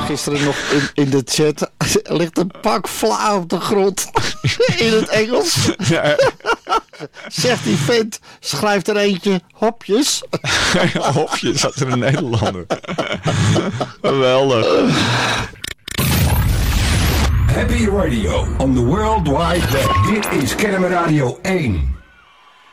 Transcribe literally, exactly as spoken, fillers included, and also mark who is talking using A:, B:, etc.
A: gisteren nog in, in de chat. Er ligt een pak vla op de grond. In het Engels. Ja. Zegt die vent, schrijft er eentje, hopjes.
B: Hopjes, dat er een Nederlander. Geweldig.
C: Happy Radio on the World Wide Web. Dit is Kennemer Radio één.